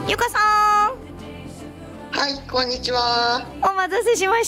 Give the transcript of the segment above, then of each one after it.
ゆかさはい、こんにちは。 ん、お待たせしました。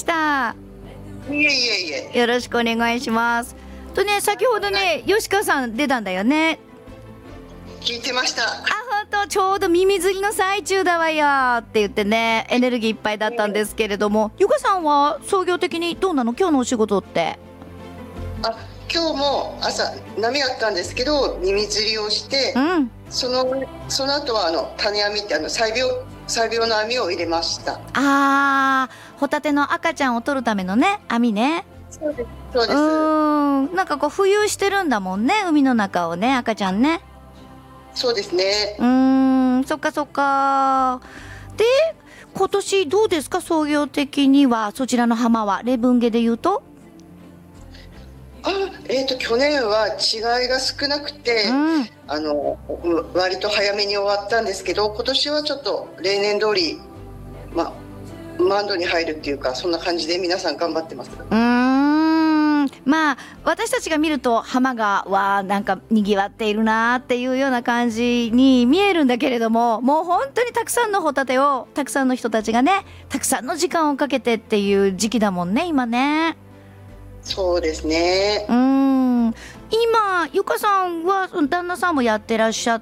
いえいえいえ。 よろしくお願いします。とね、先ほどね、吉川さん出たんだよね。 聞いてました。 あ、ほんと、ちょうど耳釣りの最中だわよって言ってね、エネルギーいっぱいだったんですけれども、ゆかさんは創業的にどうなの、今日のお仕事って。 今日も朝波あったんですけど、耳釣りをして、 うん、 その後は種網って採苗の網を入れました。 ホタテの赤ちゃんを取るためのね、網ね。 そうです。そうです。 なんかこう浮遊してるんだもんね、海の中をね、赤ちゃんね。 そうですね。 そっかそっか。で、今年どうですか、創業的にはそちらの浜は。レブンゲで言うと、 去年は違いが少なくて、割と早めに終わったんですけど、今年はちょっと例年通り、マンドに入るっていうか、そんな感じで皆さん頑張ってます。 まあ私たちが見ると浜がなんかにぎわっているなっていうような感じに見えるんだけれども、もう本当にたくさんのホタテをたくさんの人たちがね、たくさんの時間をかけてっていう時期だもんね、今ね。 そうですね。 今ゆかさんは旦那さんもやってらっしゃって、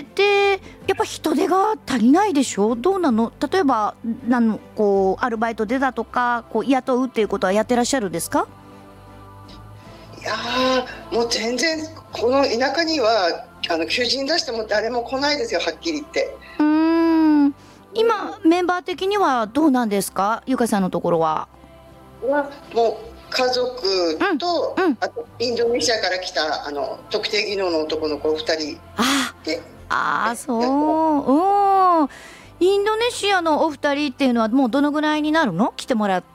でやっぱ人手が足りないでしょ。どうなの、例えばこうアルバイト出たとか、こう雇うっていうことはやってらっしゃるんですか。 いやもう全然この田舎には求人出しても誰も来ないですよ、はっきり言って。 今メンバー的にはどうなんですか、ゆかさんのところは。 もう家族と、あとインドネシアから来た特定技能の男の子2人で。 そう、インドネシアのお二人っていうのはもうどのぐらいになるの、来てもらって。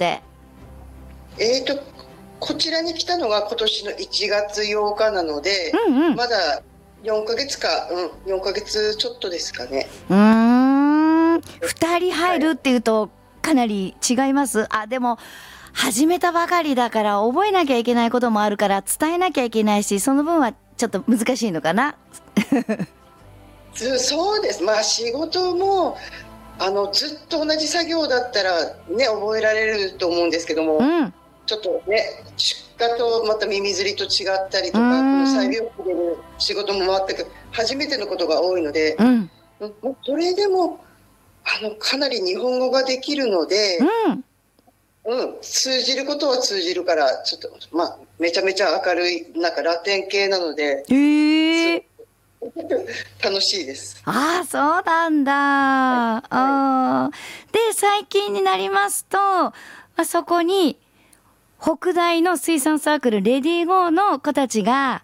こちらに来たのが今年の1月8日なので、まだ4ヶ月か、4ヶ月ちょっとですかね。 2人入るっていうとかなり違います。でも始めたばかりだから覚えなきゃいけないこともあるから伝えなきゃいけないし、その分はちょっと難しいのかな。 そうです。仕事もずっと同じ作業だったらね、覚えられると思うんですけども、ちょっとね、出荷とまた耳釣りと違ったりとか、この採苗機での仕事も全く初めてのことが多いので、それでもかなり日本語ができるので、通じることは通じるから、ちょっとめちゃめちゃ明るい、なんかラテン系なので、楽しいです。 そうなんだ。で最近になりますと、そこに北大の水産サークルレディーゴーの子たちが